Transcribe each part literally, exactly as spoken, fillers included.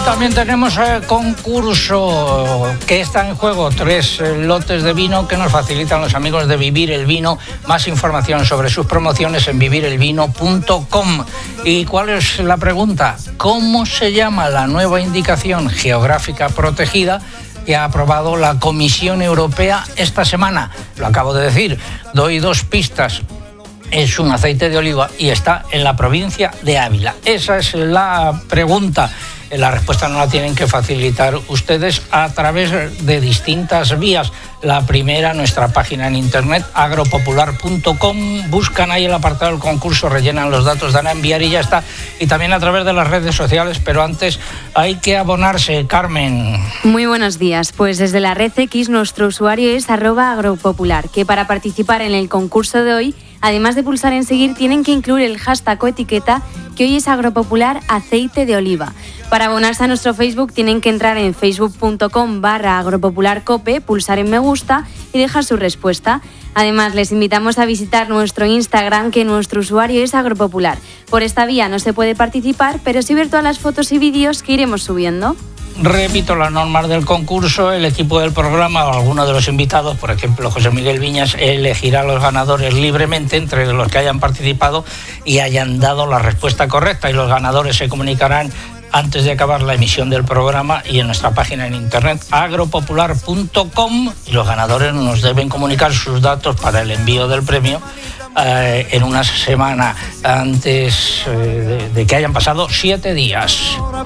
también tenemos el concurso que está en juego, tres lotes de vino que nos facilitan los amigos de Vivir el Vino. Más información sobre sus promociones en vivir el vino punto com. ¿Y cuál es la pregunta? ¿Cómo se llama la nueva indicación geográfica protegida que ha aprobado la Comisión Europea esta semana? Lo acabo de decir, doy dos pistas. Es un aceite de oliva y está en la provincia de Ávila. Esa es la pregunta. La respuesta no la tienen que facilitar ustedes a través de distintas vías. La primera, nuestra página en internet, agropopular punto com. Buscan ahí el apartado del concurso, rellenan los datos, dan a enviar y ya está. Y también a través de las redes sociales, pero antes hay que abonarse. Carmen. Muy buenos días. Pues desde la red X nuestro usuario es arroba agropopular, que para participar en el concurso de hoy, además de pulsar en seguir, tienen que incluir el hashtag o etiqueta que hoy es agropopular aceite de oliva. Para abonarse a nuestro Facebook tienen que entrar en facebook punto com barra agropopularcope, pulsar en me gusta y dejar su respuesta. Además, les invitamos a visitar nuestro Instagram, que nuestro usuario es agropopular. Por esta vía no se puede participar, pero sí ver todas las fotos y vídeos que iremos subiendo. Repito las normas del concurso. El equipo del programa o alguno de los invitados, por ejemplo José Miguel Viñas, elegirá a los ganadores libremente entre los que hayan participado y hayan dado la respuesta correcta, y los ganadores se comunicarán antes de acabar la emisión del programa y en nuestra página en internet agropopular punto com, y los ganadores nos deben comunicar sus datos para el envío del premio eh, en una semana antes eh, de, de que hayan pasado siete días.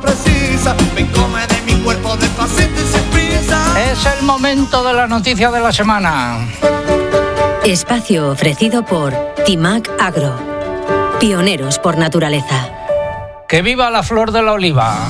Es el momento de la noticia de la semana. Espacio ofrecido por Timac Agro, pioneros por naturaleza. ¡Que viva la flor de la oliva!